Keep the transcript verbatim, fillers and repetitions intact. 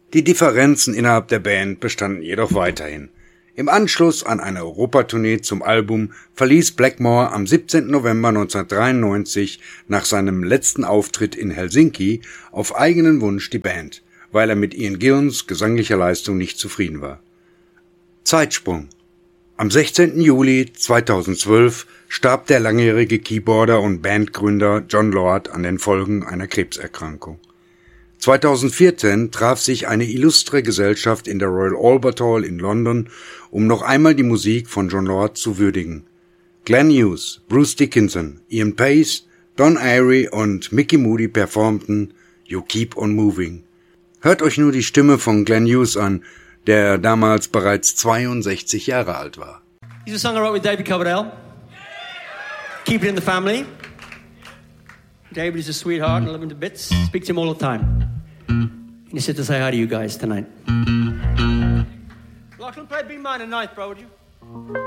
Die Differenzen innerhalb der Band bestanden jedoch weiterhin. Im Anschluss an eine Europatournee zum Album verließ Blackmore am siebzehnten November neunzehnhundertdreiundneunzig nach seinem letzten Auftritt in Helsinki auf eigenen Wunsch die Band, weil er mit Ian Gillans gesanglicher Leistung nicht zufrieden war. Zeitsprung. Am sechzehnten Juli zweitausendzwölf starb der langjährige Keyboarder und Bandgründer Jon Lord an den Folgen einer Krebserkrankung. zweitausendvierzehn traf sich eine illustre Gesellschaft in der Royal Albert Hall in London, um noch einmal die Musik von Jon Lord zu würdigen. Glenn Hughes, Bruce Dickinson, Ian Paice, Don Airey und Mickey Moody performten You Keep on Moving. Hört euch nur die Stimme von Glenn Hughes an, der damals bereits zweiundsechzig Jahre alt war. He's a song I wrote with David Coverdale. Keep it in the family. David is a sweetheart, I love him to bits. Speak to him all the time. And he said to say hi to you guys tonight. Lachlan, play B minor ninth, bro, would you?